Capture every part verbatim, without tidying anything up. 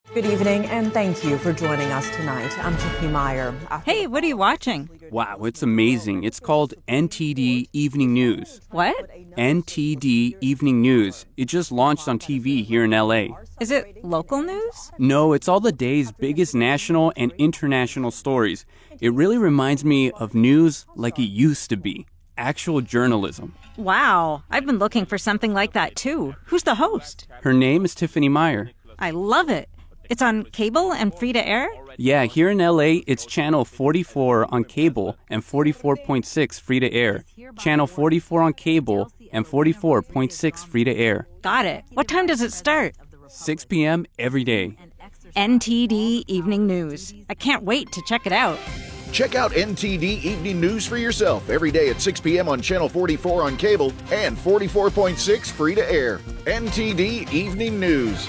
Good evening, and thank you for joining us tonight. I'm Tiffany Meyer. Hey, what are you watching? Wow, it's amazing. It's called N T D Evening News. What? N T D Evening News. It just launched on T V here in L A. Is it local news? No, it's all the day's biggest national and international stories. It really reminds me of news like it used to be. Actual journalism. Wow, I've been looking for something like that too. Who's the host? Her name is Tiffany Meyer. I love it. It's on cable and free to air? Yeah, here in L A, it's channel forty-four on cable and forty-four point six free to air. Channel forty-four on cable and forty-four point six free to air. Got it. What time does it start? six p.m. every day. N T D Evening News. I can't wait to check it out. Check out N T D Evening News for yourself every day at six p.m. on Channel forty-four on cable and forty-four point six free to air. N T D Evening News.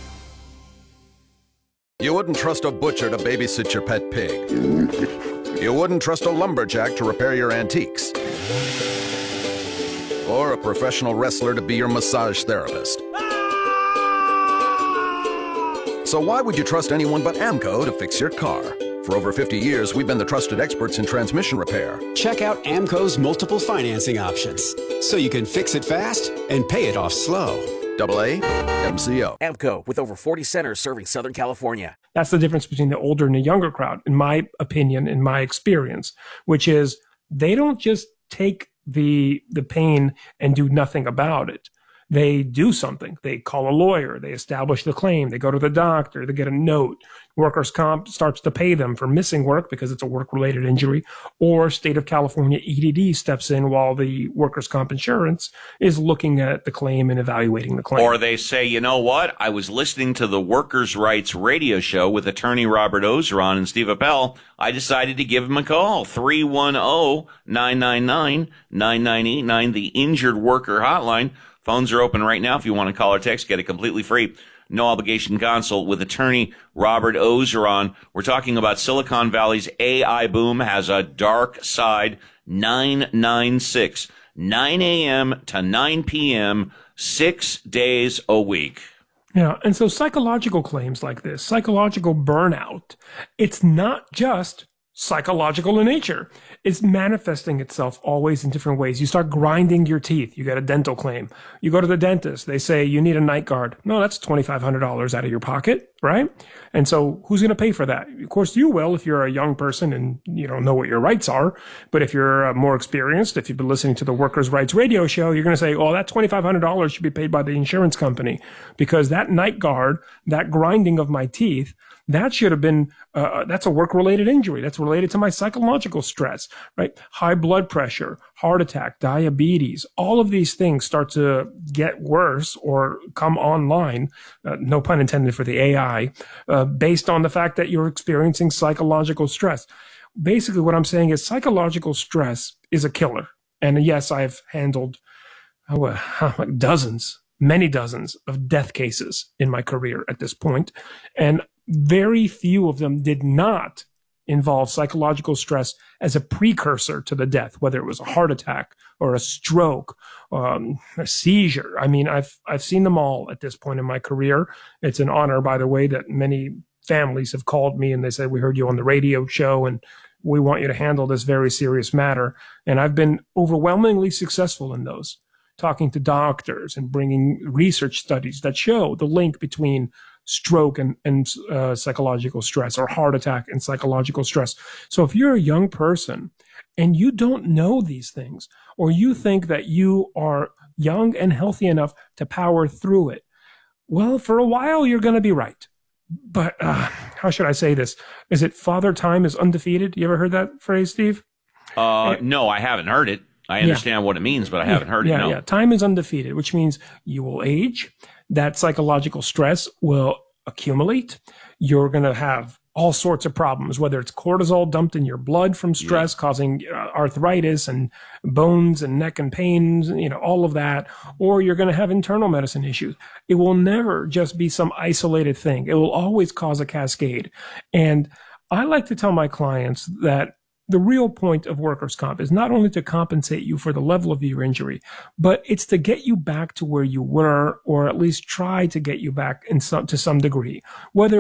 You wouldn't trust a butcher to babysit your pet pig. You wouldn't trust a lumberjack to repair your antiques. Or a professional wrestler to be your massage therapist. So why would you trust anyone but AMCO to fix your car? For over fifty years, we've been the trusted experts in transmission repair. Check out AMCO's multiple financing options, so you can fix it fast and pay it off slow. Double A M C O. AMCO, with over forty centers serving Southern California. That's the difference between the older and the younger crowd, in my opinion, in my experience, which is they don't just take the the pain and do nothing about it. They do something. They call a lawyer. They establish the claim. They go to the doctor. They get a note. Workers' comp starts to pay them for missing work because it's a work-related injury. Or state of California E D D steps in while the workers' comp insurance is looking at the claim and evaluating the claim. Or they say, you know what? I was listening to the Workers' Rights radio show with attorney Robert Ozeron and Steve Appel. I decided to give him a call. three one zero, nine nine nine, nine nine eight nine, the Injured Worker Hotline. Phones are open right now if you want to call or text. Get it completely free. No obligation consult with attorney Robert Ozeron. We're talking about Silicon Valley's A I boom has a dark side. nine nine six, nine a.m. to nine p.m., six days a week. Yeah, and so psychological claims like this, psychological burnout, it's not just psychological in nature. It's manifesting itself always in different ways. You start grinding your teeth. You get a dental claim. You go to the dentist. They say you need a night guard. No, that's twenty-five hundred dollars out of your pocket, right? And so who's going to pay for that? Of course, you will if you're a young person and you don't know what your rights are. But if you're uh, more experienced, if you've been listening to the Workers' Rights radio show, you're going to say, oh, that twenty-five hundred dollars should be paid by the insurance company because that night guard, that grinding of my teeth, that should have been, uh, that's a work-related injury. That's related to my psychological stress, right? High blood pressure, heart attack, diabetes, all of these things start to get worse or come online, uh, no pun intended for the A I, uh, based on the fact that you're experiencing psychological stress. Basically, what I'm saying is psychological stress is a killer. And yes, I've handled oh, uh, dozens, many dozens of death cases in my career at this point. And very few of them did not involve psychological stress as a precursor to the death, whether it was a heart attack or a stroke, um, a seizure. I mean, I've I've seen them all at this point in my career. It's an honor, by the way, that many families have called me and they said, we heard you on the radio show and we want you to handle this very serious matter. And I've been overwhelmingly successful in those, talking to doctors and bringing research studies that show the link between stroke and, and uh, psychological stress, or heart attack and psychological stress. So if you're a young person and you don't know these things, or you think that you are young and healthy enough to power through it, well, for a while, you're going to be right. But uh, how should I say this? Is it Father Time is undefeated? You ever heard that phrase, Steve? Uh, no, I haven't heard it. I understand yeah. what it means, but I haven't heard yeah, it. No. Yeah, time is undefeated, which means you will age. That psychological stress will accumulate. You're going to have all sorts of problems, whether it's cortisol dumped in your blood from stress, yeah. causing uh, arthritis and bones and neck and pains, you know, all of that, or you're going to have internal medicine issues. It will never just be some isolated thing. It will always cause a cascade. And I like to tell my clients that the real point of workers' comp is not only to compensate you for the level of your injury, but it's to get you back to where you were, or at least try to get you back in some, to some degree, whether